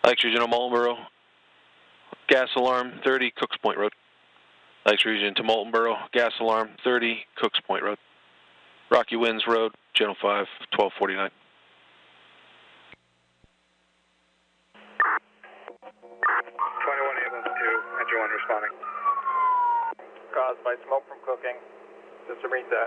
Lakes Region to Moultonboro, gas alarm 30, Cooks Point Road. Lakes Region to Moultonboro, gas alarm 30, Cooks Point Road. Rocky Winds Road, Channel 5, 1249. 21 ambulance 2, engine 1 responding. Caused by smoke from cooking. System reset.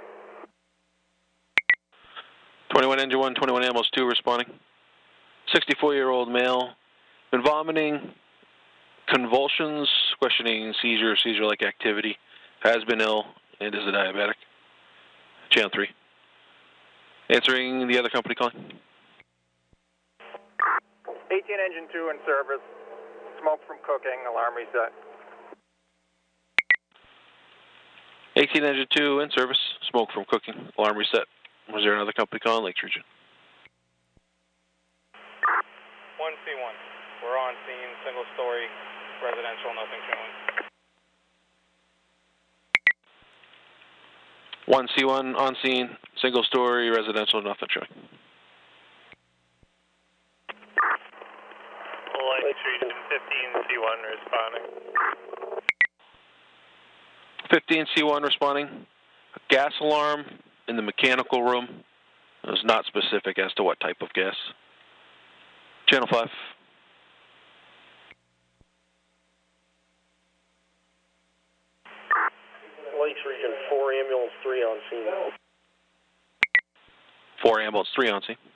21 engine 1, 21 ambulance 2 responding. 64-year-old male, been vomiting, convulsions, questioning seizure, seizure-like activity, has been ill, and is a diabetic. Channel 3. Answering the other company calling. 18 engine 2 in service. Smoke from cooking, alarm reset. 18 engine 2 in service, smoke from cooking, alarm reset. Was there another company calling? Lakes Region. 1C1. We're on scene, single story, residential, nothing showing. 1C1 on scene, single story, residential, nothing showing. Lakes Region 15C1 responding. 15C1 responding. A gas alarm in the mechanical room. It was not specific as to what type of gas. Channel 5. Lakes Region 4, ambulance 3 on scene. 4 ambulance 3 on scene.